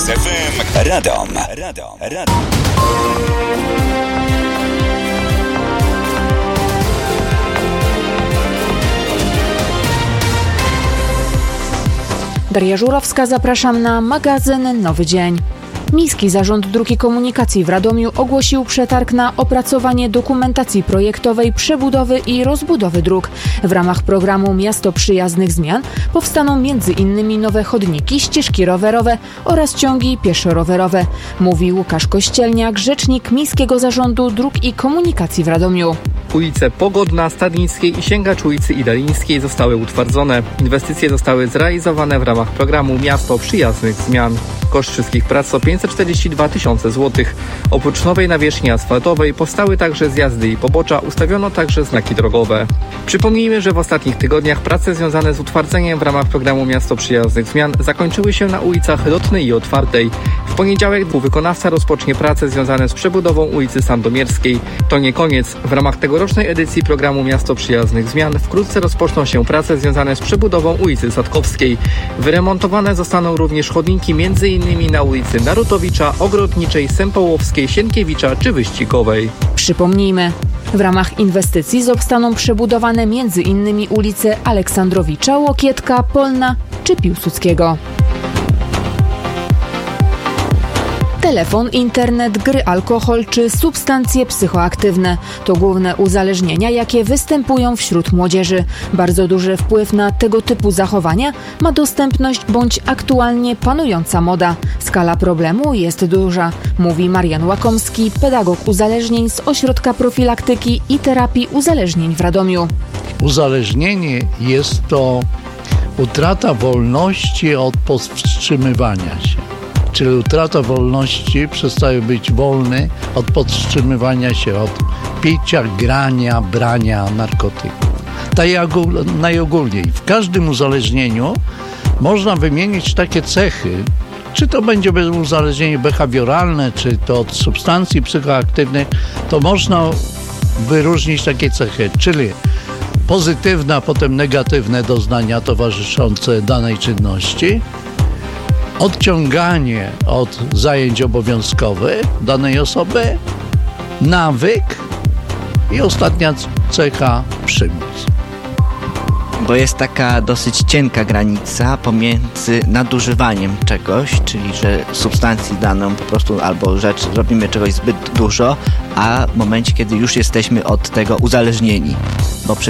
Mix FM Radom. Daria Żurowska, zapraszam na magazyn Nowy Dzień. Miejski Zarząd Dróg i Komunikacji w Radomiu ogłosił przetarg na opracowanie dokumentacji projektowej przebudowy i rozbudowy dróg. W ramach programu Miasto Przyjaznych Zmian powstaną m.in. nowe chodniki, ścieżki rowerowe oraz ciągi pieszo-rowerowe, mówi Łukasz Kościelniak, rzecznik Miejskiego Zarządu Dróg i Komunikacji w Radomiu. Ulice Pogodna, Stadnickiej i sięgacz ulicy Idalińskiej zostały utwardzone. Inwestycje zostały zrealizowane w ramach programu Miasto Przyjaznych Zmian. Koszt wszystkich prac to 542 tysiące złotych. Oprócz nowej nawierzchni asfaltowej powstały także zjazdy i pobocza, ustawiono także znaki drogowe. Przypomnijmy, że w ostatnich tygodniach prace związane z utwardzeniem w ramach programu Miasto Przyjaznych Zmian zakończyły się na ulicach Lotnej i Otwartej. W poniedziałek wykonawca rozpocznie prace związane z przebudową ulicy Sandomierskiej. To nie koniec. W ramach tegorocznej edycji programu Miasto Przyjaznych Zmian wkrótce rozpoczną się prace związane z przebudową ulicy Sadkowskiej. Wyremontowane zostaną również chodniki m.in. na ulicy Narutowicza, Ogrodniczej, Sępołowskiej, Sienkiewicza czy Wyścigowej. Przypomnijmy, w ramach inwestycji zostaną przebudowane m.in. ulice Aleksandrowicza, Łokietka, Polna czy Piłsudskiego. Telefon, internet, gry, alkohol czy substancje psychoaktywne to główne uzależnienia, jakie występują wśród młodzieży. Bardzo duży wpływ na tego typu zachowania ma dostępność bądź aktualnie panująca moda. Skala problemu jest duża, mówi Marian Łakomski, pedagog uzależnień z Ośrodka Profilaktyki i Terapii Uzależnień w Radomiu. Uzależnienie jest to utrata wolności od powstrzymywania się. Czyli utrata wolności, przestaje być wolny od podtrzymywania się, od picia, grania, brania narkotyków. Tak najogólniej. W każdym uzależnieniu można wymienić takie cechy, czy to będzie uzależnienie behawioralne, czy to od substancji psychoaktywnych, to można wyróżnić takie cechy, czyli pozytywne, a potem negatywne doznania towarzyszące danej czynności, odciąganie od zajęć obowiązkowych danej osoby, nawyk i ostatnia cecha przymus. Bo jest taka dosyć cienka granica pomiędzy nadużywaniem czegoś, czyli że substancji daną po prostu albo rzecz robimy czegoś zbyt dużo, a w momencie, kiedy już jesteśmy od tego uzależnieni. Bo